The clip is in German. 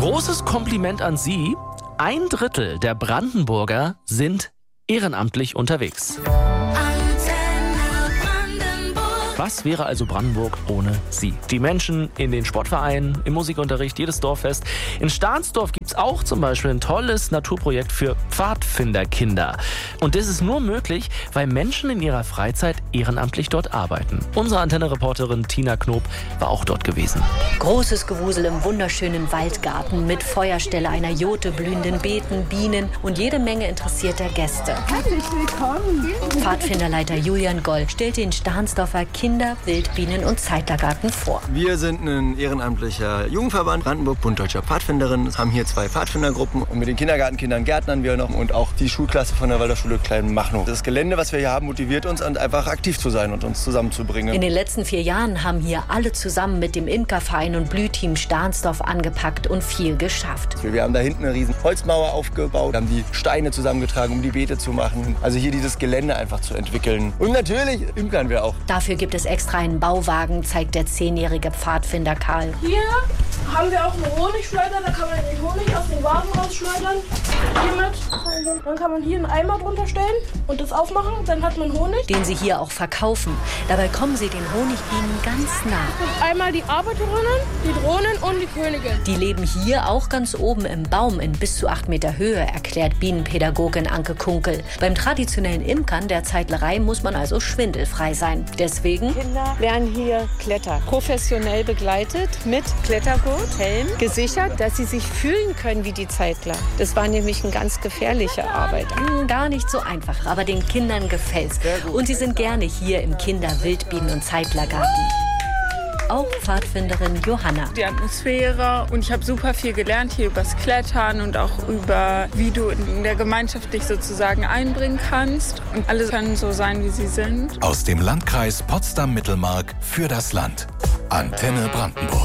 Großes Kompliment an Sie. 1/3 der Brandenburger sind ehrenamtlich unterwegs. Was wäre also Brandenburg ohne Sie? Die Menschen in den Sportvereinen, im Musikunterricht, jedes Dorffest. In Stahnsdorf gibt es auch zum Beispiel ein tolles Naturprojekt für Pfadfinderkinder. Und das ist nur möglich, weil Menschen in ihrer Freizeit ehrenamtlich dort arbeiten. Unsere Antenne-Reporterin Tina Knob war auch dort gewesen. Großes Gewusel im wunderschönen Waldgarten mit Feuerstelle, einer Jote, blühenden Beeten, Bienen und jede Menge interessierter Gäste. Herzlich willkommen. Pfadfinderleiter Julian Goll stellt den Stahnsdorfer Kinder-, Wildbienen- und Zeitlergarten vor. Wir sind ein ehrenamtlicher Jugendverband Brandenburg, Bund Deutscher Pfadfinderinnen, haben hier 2 Pfadfindergruppen und mit den Kindergartenkindern gärtnern wir noch und auch die Schulklasse von der Waldorfschule Kleinmachnow. Das Gelände, was wir hier haben, motiviert uns, einfach aktiv zu sein und uns zusammenzubringen. In den letzten 4 Jahren haben hier alle zusammen mit dem Imkerverein und Blühteam Stahnsdorf angepackt und viel geschafft. Wir haben da hinten eine riesen Holzmauer aufgebaut, haben die Steine zusammengetragen, um die Beete zu machen. Also hier dieses Gelände einfach zu entwickeln. Und natürlich imkern wir auch. Dafür gibt es extra einen Bauwagen, zeigt der 10-jährige Pfadfinder Karl. Hier haben wir auch einen Honigschleuder, da kann man den Honig aus den Waben rausschleudern. Hiermit, dann kann man hier einen Eimer drunter stellen und das aufmachen, dann hat man Honig. Den sie hier auch verkaufen. Dabei kommen sie den Honigbienen ganz nah. Einmal die Arbeiterinnen, die Drohnen und die Königin. Die leben hier auch ganz oben im Baum in bis zu 8 Meter Höhe, erklärt Bienenpädagogin Anke Kunkel. Beim traditionellen Imkern der Zeitlerei muss man also schwindelfrei sein. Deswegen Kinder lernen hier Klettern. Professionell begleitet mit Klettergurt, Helm, gesichert, dass sie sich fühlen können wie die Zeitler. Das war nämlich eine ganz gefährliche Arbeit. Gar nicht so einfach, aber den Kindern gefällt's. Und sie sind gerne hier im Kinder-, Wildbienen- und Zeitlergarten. Auch Pfadfinderin Johanna. Die Atmosphäre und ich habe super viel gelernt hier übers Klettern und auch über, wie du in der Gemeinschaft dich sozusagen einbringen kannst. Und alle können so sein, wie sie sind. Aus dem Landkreis Potsdam-Mittelmark für das Land. Antenne Brandenburg.